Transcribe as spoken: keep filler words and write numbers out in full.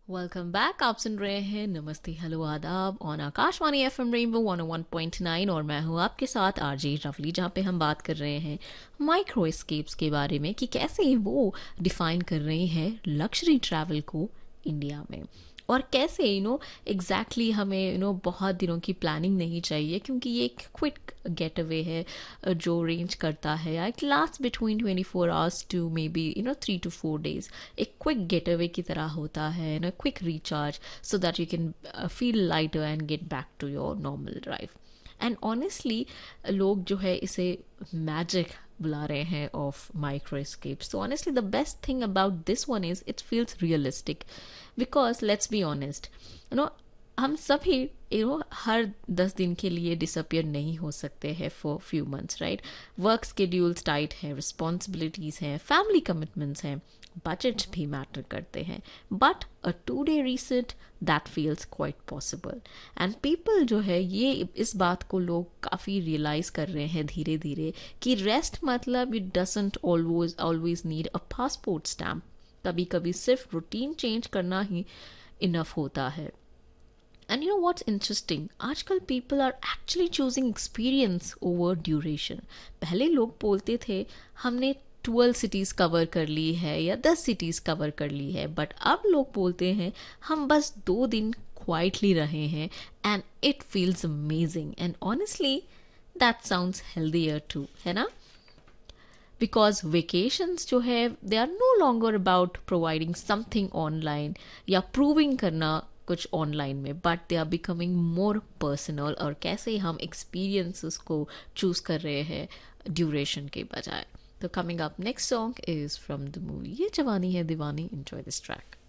Welcome back. आप सुन रहे हैं नमस्ते हेलो आदाब on Akashvani FM rainbow one O one point nine और मैं हूं आपके साथ आरजे रफली, जहां पे हम बात कर रहे हैं माइक्रो एस्केप्स के बारे में कि कैसे वो डिफाइन कर रहे हैं लग्जरी ट्रैवल को इंडिया में, और कैसे यू नो एग्जैक्टली हमें यू नो बहुत दिनों की प्लानिंग नहीं चाहिए, क्योंकि ये एक क्विक गेट अवे है अ, जो रेंज करता है या it last between twenty four hours to may be you know three to four days. एक क्विक गेट अवे की तरह होता है ना, quick recharge, so that you can feel lighter and get back to your normal drive. And honestly लोग जो है इसे मैजिक बुला रहे हैं ऑफ माइक्रो एस्केप्स। तो honestly the best thing about this one is it feels realistic, because let's be honest, you know हम सभी यू नो हर दस दिन के लिए डिसअपियर नहीं हो सकते हैं for few months, right. Work schedules tight हैं, रिस्पॉन्सिबिलिटीज हैं, फैमिली कमिटमेंट्स हैं, बजट भी मैटर करते हैं, but a to day reset that feels quite possible. And people जो है ये इस बात को लोग काफ़ी रियलाइज कर रहे हैं धीरे धीरे कि रेस्ट मतलब it doesn't always always need a passport stamp. कभी कभी सिर्फ रूटीन चेंज करना ही इनफ होता है। And you know what's interesting, आजकल people are actually choosing experience over duration. पहले लोग बोलते थे हमने ट्वेल्व सिटीज़ कवर कर ली है या दस सिटीज़ कवर कर ली है, बट अब लोग बोलते हैं हम बस दो दिन क्वाइटली रहे हैं and it feels amazing. And honestly that sounds healthier to, है ना। बिकॉज वेकेशंस जो है they are no longer about providing something online या प्रूविंग करना कुछ ऑनलाइन में, but they are becoming more personal, और कैसे हम एक्सपीरियंसेस को चूज कर रहे हैं ड्यूरेशन के बजाय। तो coming up next song is from the movie ये जवानी है दीवानी। Enjoy this track.